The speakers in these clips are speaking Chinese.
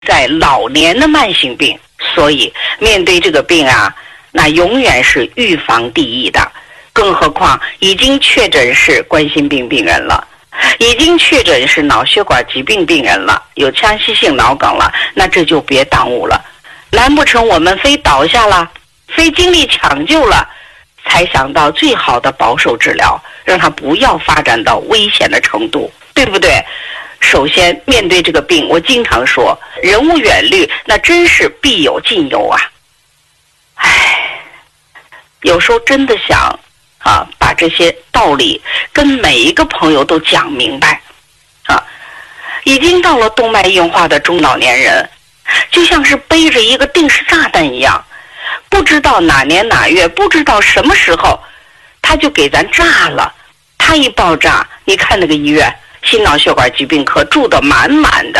在老年的慢性病，所以面对这个病啊，那永远是预防第一的。更何况已经确诊是冠心病病人了，已经确诊是脑血管疾病病人了，有腔隙性脑梗了，那这就别耽误了。难不成我们非倒下了，非精力抢救了，才想到最好的保守治疗，让它不要发展到危险的程度，对不对？首先面对这个病，我经常说人无远虑，那真是必有尽有啊。有时候真的想把这些道理跟每一个朋友都讲明白已经到了动脉硬化的中老年人，就像是背着一个定时炸弹一样，不知道哪年哪月，不知道什么时候他就给咱炸了。他一爆炸，你看那个医院心脑血管疾病科住得满满的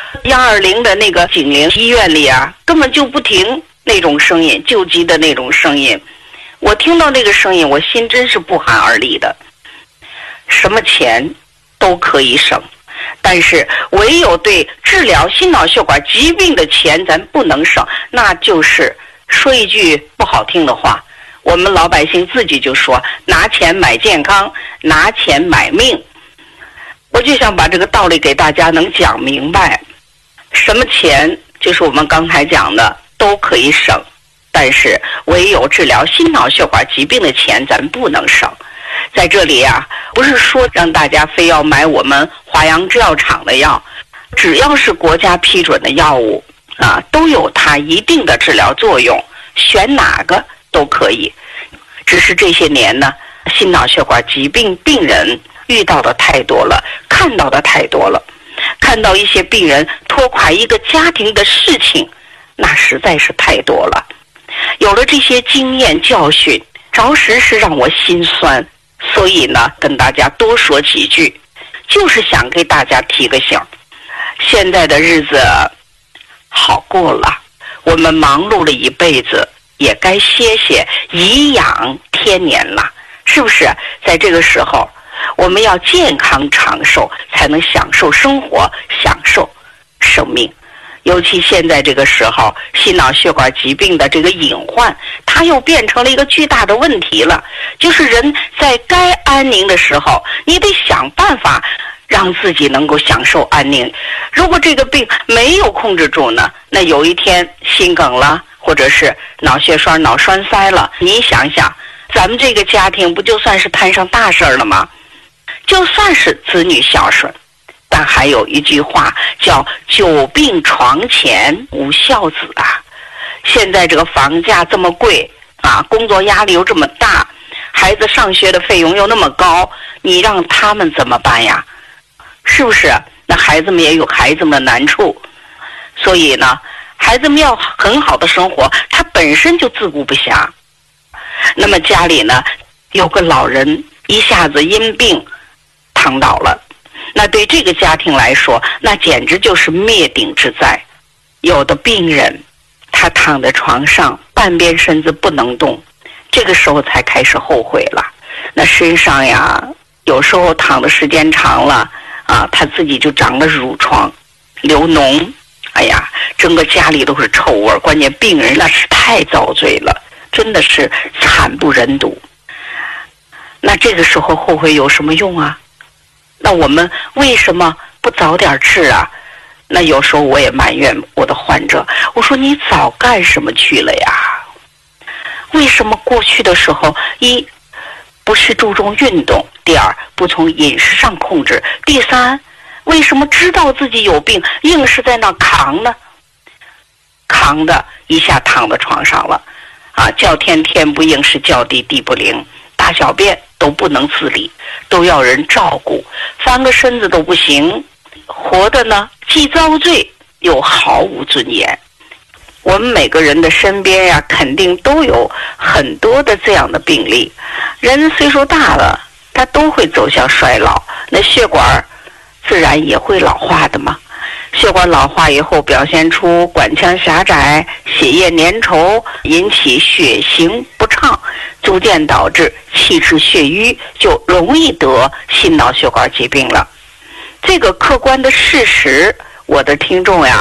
，120的那个警铃医院里啊，根本就不停那种声音，救急的那种声音。我听到那个声音，我心真是不寒而栗的。什么钱都可以省，但是唯有对治疗心脑血管疾病的钱咱不能省，那就是说一句不好听的话，我们老百姓自己就说拿钱买健康，拿钱买命。我就想把这个道理给大家能讲明白。什么钱就是我们刚才讲的都可以省，但是唯有治疗心脑血管疾病的钱咱不能省。在这里啊，不是说让大家非要买我们华阳制药厂的药，只要是国家批准的药物都有它一定的治疗作用，选哪个都可以。只是这些年呢，心脑血管疾病病人遇到的太多了，看到的太多了，看到一些病人拖垮一个家庭的事情，那实在是太多了。有了这些经验教训，着实是让我心酸。所以呢，跟大家多说几句，就是想给大家提个醒。现在的日子好过了，我们忙碌了一辈子，也该歇歇，颐养天年了，是不是？在这个时候，我们要健康长寿，才能享受生活，享受生命。尤其现在这个时候，心脑血管疾病的这个隐患，它又变成了一个巨大的问题了。就是人在该安宁的时候，你得想办法让自己能够享受安宁。如果这个病没有控制住呢，那有一天心梗了，或者是脑血栓、脑栓塞了，你想想，咱们这个家庭不就算是摊上大事了吗？就算是子女孝顺，但还有一句话叫久病床前无孝子啊。现在这个房价这么贵工作压力又这么大，孩子上学的费用又那么高，你让他们怎么办呀？是不是？那孩子们也有孩子们的难处，所以呢，孩子们要很好的生活，他本身就自顾不暇。那么家里呢，有个老人一下子因病躺倒了，那对这个家庭来说，那简直就是灭顶之灾。有的病人他躺在床上，半边身子不能动，这个时候才开始后悔了。那身上呀，有时候躺的时间长了他自己就长了褥疮，流脓，哎呀，整个家里都是臭味，关键病人那是太遭罪了，真的是惨不忍睹。那这个时候后悔有什么用啊？那我们为什么不早点治啊？那有时候我也埋怨我的患者，我说你早干什么去了呀？为什么过去的时候，一不是注重运动，第二不从饮食上控制，第三为什么知道自己有病硬是在那扛呢？扛的一下躺在床上了叫天天不应，是叫地地不灵，大小便都不能自理，都要人照顾，翻个身子都不行，活的呢既遭罪又毫无尊严。我们每个人的身边呀，肯定都有很多的这样的病例。人岁数大了，他都会走向衰老，那血管自然也会老化的嘛。血管老化以后表现出管腔狭窄、血液粘稠，引起血行不畅，逐渐导致气滞血瘀，就容易得心脑血管疾病了。这个客观的事实，我的听众呀，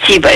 基本